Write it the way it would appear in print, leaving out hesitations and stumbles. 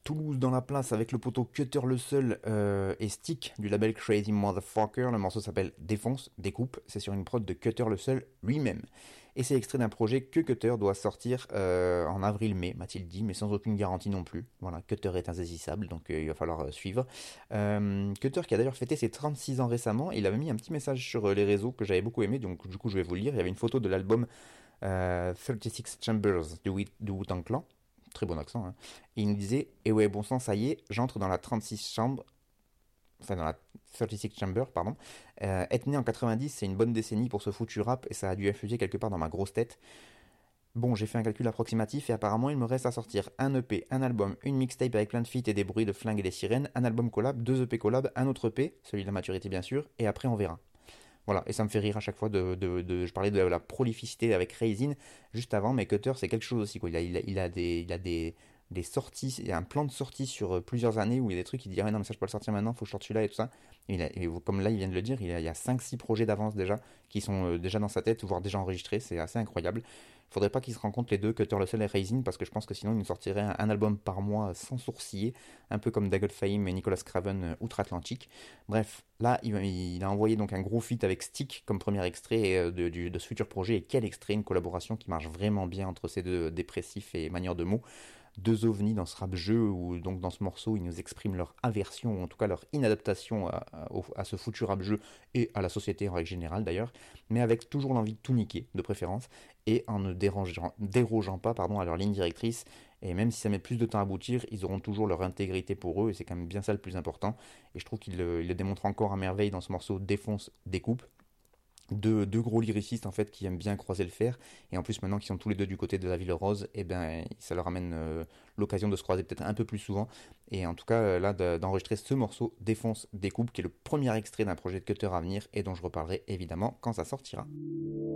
Toulouse dans la place avec le poteau Cutter le Seul et Stick du label Crazy Motherfucker. Le morceau s'appelle Défonce, Découpe. C'est sur une prod de Cutter le Seul lui-même. Et c'est extrait d'un projet que Cutter doit sortir en avril-mai, m'a-t-il dit, mais sans aucune garantie non plus. Voilà, Cutter est insaisissable, donc il va falloir suivre. Cutter qui a d'ailleurs fêté ses 36 ans récemment, il avait mis un petit message sur les réseaux que j'avais beaucoup aimé, donc du coup je vais vous le lire. Il y avait une photo de l'album 36 Chambers du Wu-Tang Clan. Très bon accent, hein. Et il nous disait, eh ouais, bon sang, ça y est, j'entre dans la 36 chambres, enfin dans la 36 Chamber, pardon. Être né en 90, c'est une bonne décennie pour ce foutu rap, et ça a dû infuser quelque part dans ma grosse tête. Bon, j'ai fait un calcul approximatif, et apparemment il me reste à sortir un EP, un album, une mixtape avec plein de feats et des bruits de flingues et des sirènes, un album collab, deux EP collab, un autre EP, celui de la maturité bien sûr, et après on verra. Voilà, et ça me fait rire à chaque fois je parlais de la prolificité avec Raisin juste avant, mais Cutter c'est quelque chose aussi, quoi. Il a des sorties, il y a un plan de sortie sur plusieurs années où il y a des trucs qui disent ah non mais ça je peux le sortir maintenant, faut que je sorte celui-là et tout ça. Et comme là il vient de le dire, il y a 5-6 projets d'avance déjà qui sont déjà dans sa tête, voire déjà enregistrés, c'est assez incroyable. Faudrait pas qu'ils se rencontrent les deux, Cutter le Seul et Raisin, parce que je pense que sinon ils nous sortiraient un album par mois sans sourciller, un peu comme Dagot Fahim et Nicolas Craven outre-Atlantique. Bref, là il a envoyé donc un gros feat avec Stick comme premier extrait de ce futur projet, et quel extrait, une collaboration qui marche vraiment bien entre ces deux dépressifs et manières de mots. Deux ovnis dans ce rap jeu, ou donc dans ce morceau ils nous expriment leur aversion, ou en tout cas leur inadaptation à ce foutu rap jeu et à la société en règle générale d'ailleurs, mais avec toujours l'envie de tout niquer de préférence, et en ne dérogeant pas à leur ligne directrice. Et même si ça met plus de temps à aboutir, ils auront toujours leur intégrité pour eux, et c'est quand même bien ça le plus important. Et je trouve qu'il le démontre encore à merveille dans ce morceau Défonce, Découpe. Deux gros lyricistes en fait qui aiment bien croiser le fer, et en plus maintenant qu'ils sont tous les deux du côté de la ville rose, et ben ça leur amène l'occasion de se croiser peut-être un peu plus souvent. Et en tout cas là d'enregistrer ce morceau Défonce, Découpe, qui est le premier extrait d'un projet de Cutter à venir, et dont je reparlerai évidemment quand ça sortira.